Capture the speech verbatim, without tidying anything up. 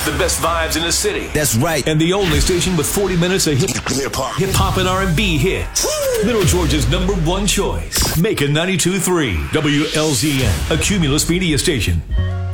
the best vibes in the city. That's right. And the only station with forty minutes of hip hop, hip hop and R and B hits. Middle Georgia's number one choice. Macon ninety-two point three W L Z N, a Cumulus media station.